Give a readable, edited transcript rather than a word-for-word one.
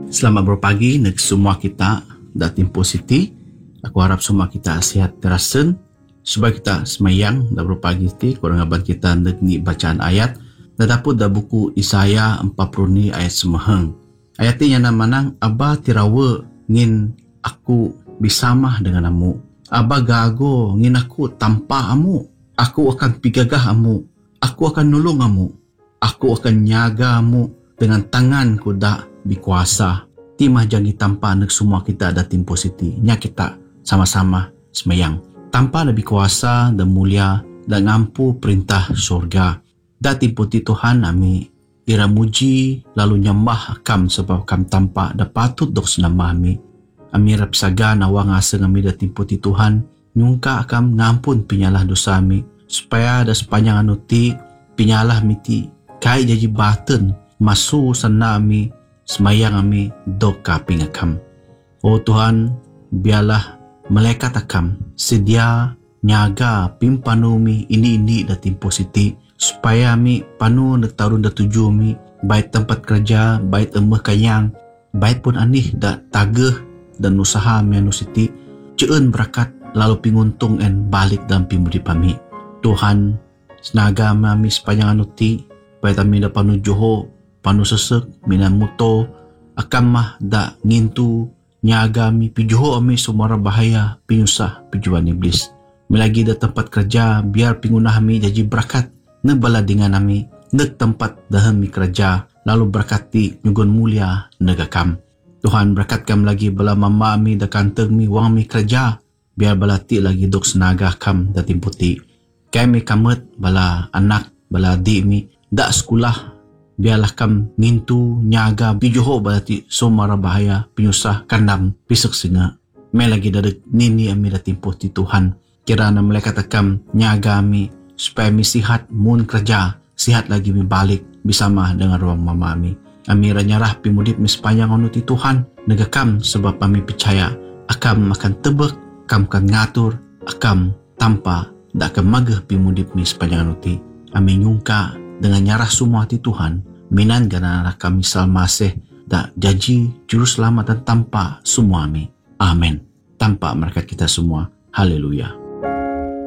Selamat berpagi nek semua kita dating positi. Aku harap semua kita sihat terasen. Supaya kita semayang dah berpagi ti kurang abang kita negni bacaan ayat. Dah dapur dah buku Isaya 40 ni ayat semahang. Ayat ni yang manang Aba tirawa ngin aku bisamah dengan amu. Aba gago ngin aku tanpa amu. Aku akan pigagah amu. Aku akan nolong amu. Aku akan nyaga amu dengan tanganku dah bikuasa. Timah jangi tanpa nek semua kita ada tim positi. Nya kita sama-sama semayang. Tanpa lebih kuasa dan mulia dan ngampu perintah surga. Da tim putih Tuhan ami ira muji lalu nyembah akam sebab akam tanpa da patut dok senama ami. Ami rap saga nawang aseng ami da tim putih Tuhan. Nyungka akam ngampun pinyalah dosa ami. Supaya ada sepanjang anuti pinyalah miti kai jadi baten masu sana ami semayang ami dok kaping akam. Oh Tuhan, biarlah malaikat akam sedia nyaga pimpanumi ini datim positi supaya ami panu nak tarun da tuju mi baik tempat kerja, baik emeh kayang, baik pun anih da tagah dan usaha mi anu siti ceun berakat lalu pinguntung en balik dalam pimudi pami. Tuhan, senaga ami sepanjang anu ti baik kami da panu joho panu sesek minan muto akam mah da ngintu nyaga mi pijuho ami sumara bahaya pinyusah pijuan iblis. Melagi da tempat kerja biar pingunah mi jadi berakat nebala dengan ami nek tempat dahem mi kerja lalu berakati nyugon mulia negakam. Tuhan berakatkan lagi bala mama mi da kanteng mi wang mi kerja biar bala ti lagi dok senaga kam da timputi. Kami kamet bala anak bala adik mi da sekolah biarlah kam ngintu nyaga bijoho balati somara bahaya pinyusah kandam pisek singa. May lagi dadag nini ami da timpo ti Tuhan. Kirana malaikat akam nyaga ami supaya mi sihat mun kerja, sihat lagi mi balik bisama dengan ruang mama ami. Ami ranyarah pimudip mi sepanjang anu ti Tuhan negakam sebab kami percaya akam akan tebek, akam akan ngatur, akam tanpa dak akan mageh pimudip mi sepanjang anu ti. Ami nyungka dengan nyarah semua ti Tuhan minan ganana kami salmaseh da janji juru selamat dan tanpa semua ami. Amin. Tanpa berkat kita semua. Haleluya.